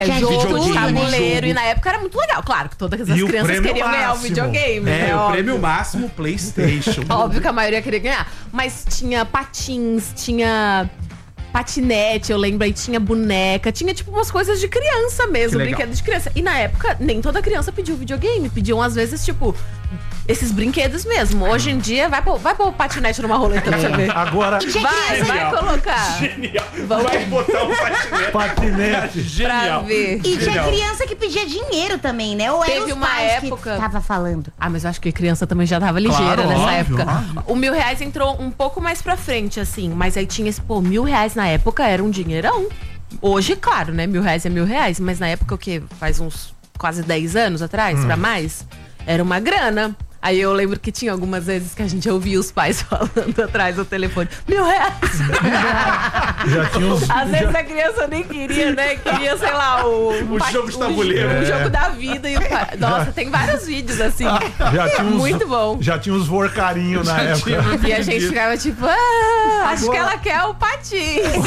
Jogo, tabuleiro, e na época era muito legal. Claro que todas as crianças queriam ganhar o videogame. É, o prêmio máximo PlayStation. Óbvio que a maioria queria ganhar. Mas tinha patins, tinha patinete, eu lembro, aí tinha boneca, tinha tipo umas coisas de criança mesmo, brinquedos de criança. E na época, nem toda criança pediu videogame, pediam às vezes, tipo, esses brinquedos mesmo. Hoje em dia, vai pôr o patinete numa roleta pra você ver. Agora, vai colocar. Genial. Vai botar um patinete. Genial. Pra ver. E tinha criança que pedia dinheiro também, né? Ou Teve era os uma pais época que tava falando. Ah, mas eu acho que criança também já tava ligeira nessa óbvio, época. O R$1.000 entrou um pouco mais pra frente, assim. Mas aí tinha esse, R$1.000 na época era um dinheirão. Hoje, claro, né? R$1.000 é R$1.000. Mas na época, o quê? Faz uns quase 10 anos atrás, pra mais? Era uma grana. Aí eu lembro que tinha algumas vezes que a gente ouvia os pais falando atrás do telefone, R$1.000. já tinha uns... Às vezes a criança nem queria, né? Queria, sei lá, o jogo de tabuleiro. O jogo da vida. E o pai... Nossa, tem vários vídeos assim. Muito bom. Já tinha uns vorcarinhos na época. E a gente ficava tipo, acho que ela quer o patins.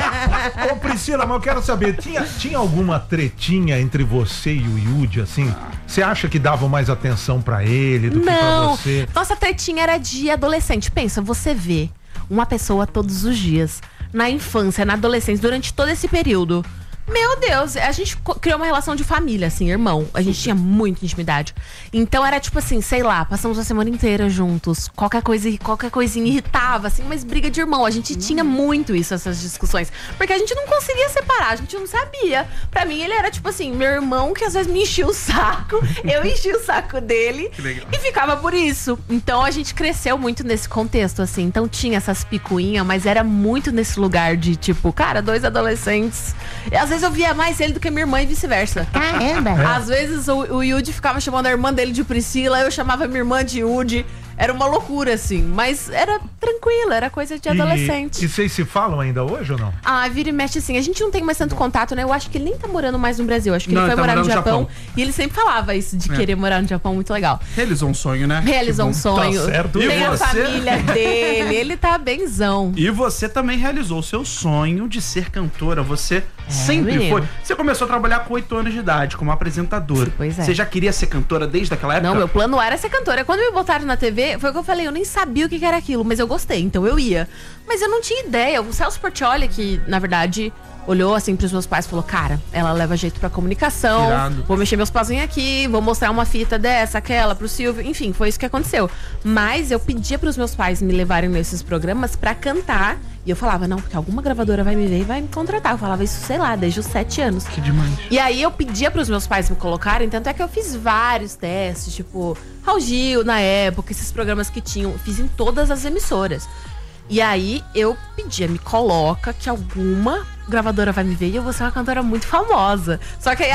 Ô Priscila, mas eu quero saber, tinha alguma tretinha entre você e o Yudi, assim? Você acha que davam mais atenção pra ele do que pra você? Nossa tretinha era de adolescente. Pensa, você vê uma pessoa todos os dias, na infância, na adolescência, durante todo esse período. Meu Deus, a gente criou uma relação de família, assim, irmão. A gente tinha muita intimidade. Então era tipo assim, sei lá, passamos a semana inteira juntos. Qualquer coisinha irritava, assim, mas briga de irmão. A gente tinha muito isso, essas discussões. Porque a gente não conseguia separar, a gente não sabia. Pra mim, ele era tipo assim, meu irmão que às vezes me enchia o saco, eu enchia o saco dele e ficava por isso. Então a gente cresceu muito nesse contexto, assim. Então tinha essas picuinhas, mas era muito nesse lugar de tipo, cara, dois adolescentes. E às vezes eu via mais ele do que minha irmã e vice-versa. Caramba! Às vezes o Yudi ficava chamando a irmã dele de Priscila, eu chamava minha irmã de Yudi. Era uma loucura, assim. Mas era tranquilo, era coisa de adolescente. E vocês se falam ainda hoje ou não? Ah, vira e mexe assim. A gente não tem mais tanto contato, né? Eu acho que ele nem tá morando mais no Brasil. Acho que ele foi morar no Japão. E ele sempre falava isso, de querer morar no Japão. Muito legal. Realizou um sonho, né? Realizou um sonho. Tá certo. Tem a família dele. Ele tá benzão. E você também realizou o seu sonho de ser cantora. Você sempre menino. foi. Você começou a trabalhar com 8 anos de idade, como apresentadora. Pois é. Você já queria ser cantora desde aquela época? Não, meu plano era ser cantora. Quando me botaram na TV, foi o que eu falei, eu nem sabia o que era aquilo, mas eu gostei, então eu ia. Mas eu não tinha ideia. O Celso Portiolli, que na verdade olhou assim pros meus pais e falou, cara, ela leva jeito pra comunicação, Irado. Vou mexer meus pauzinhos aqui, vou mostrar uma fita dessa, aquela, pro Silvio, enfim, foi isso que aconteceu. Mas eu pedia pros meus pais me levarem nesses programas pra cantar, e eu falava, não, porque alguma gravadora vai me ver e vai me contratar. Eu falava isso, sei lá, desde os 7 anos. Que demais. E aí eu pedia pros meus pais me colocarem, tanto é que eu fiz vários testes, tipo, Raul Gil, na época, esses programas que tinham, fiz em todas as emissoras. E aí eu pedia, me coloca que alguma gravadora vai me ver e eu vou ser uma cantora muito famosa. Só que aí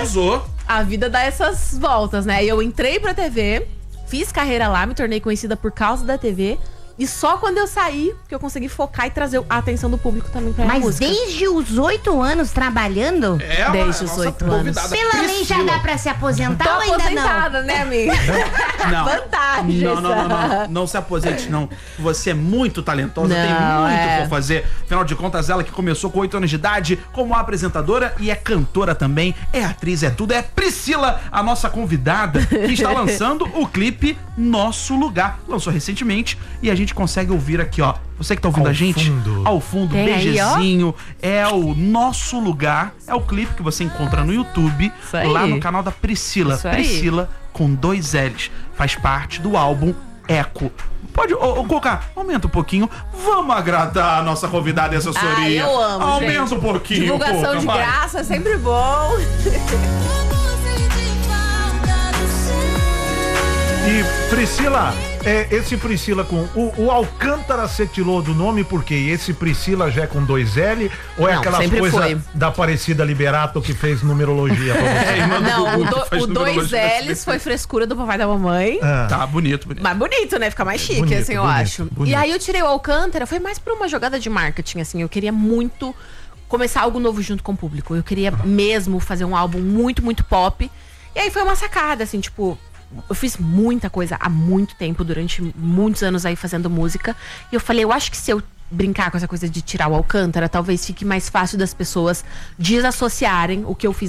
a vida dá essas voltas, né? E eu entrei pra TV, fiz carreira lá, me tornei conhecida por causa da TV. E só quando eu saí que eu consegui focar e trazer a atenção do público também pra minha música. Mas desde os 8 anos trabalhando? Desde os 8 anos. Pela lei já dá pra se aposentar Tô ou ainda aposentada, né, amiga? Não. Vantagem. Não se aposente, não. Você é muito talentosa, tem Não, muito por fazer. Afinal de contas, ela que começou com 8 anos de idade como apresentadora e é cantora também, é atriz, é tudo. É Priscila, a nossa convidada, que está lançando o clipe Nosso Lugar. Lançou recentemente e a gente consegue ouvir aqui, ó. Você que tá ouvindo Ao a gente, fundo. ao fundo, Tem beijezinho, é o Nosso Lugar, é o clipe que você encontra no YouTube, Isso aí. lá no canal da Priscila. Isso aí. Priscila com 2 L's. Faz parte do álbum Eco. Pode, ô Coca, aumenta um pouquinho. Vamos agradar a nossa convidada e assessoria. Eu amo, aumenta gente. um pouquinho, Divulgação Coca, de vai. graça é sempre bom. E Priscila, esse Priscila com o Alcântara você tirou do nome porque esse Priscila já é com 2L ou é Não, aquelas sempre coisas foi. da Aparecida Liberato que fez numerologia pra você? irmã do Não, Gugu, que faz o numerologia 2 da L's SBT. foi frescura do papai e da mamãe. Tá, bonito. Mas bonito, né? Fica mais chique, Bonito, assim, eu bonito, acho. bonito. E aí eu tirei o Alcântara, foi mais por uma jogada de marketing, assim. Eu queria muito começar algo novo junto com o público. Eu queria mesmo fazer um álbum muito, muito pop. E aí foi uma sacada, assim, tipo... Eu fiz muita coisa há muito tempo, durante muitos anos aí fazendo música. E eu falei, eu acho que se eu brincar com essa coisa de tirar o Alcântara, talvez fique mais fácil das pessoas desassociarem o que eu fiz